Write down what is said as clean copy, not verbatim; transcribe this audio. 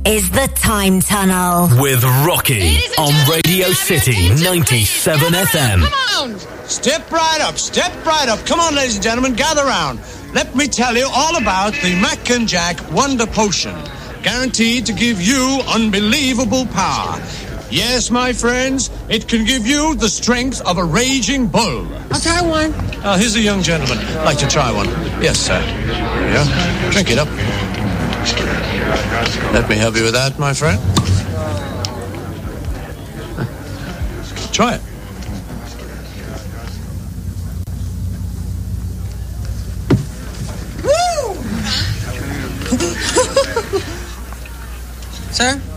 is the Time Tunnel. With Rocky on Radio City 97 FM. Come on! Step right up. Come on, ladies and gentlemen, gather round. Let me tell you all about the Mac and Jack Wonder Potion. Guaranteed to give you unbelievable power. Yes, my friends, it can give you the strength of a raging bull. I'll try one. Here's a young gentleman. Like to try one. Yes, sir. There you go. Drink it up. Let me help you with that, my friend. Try it. Sir?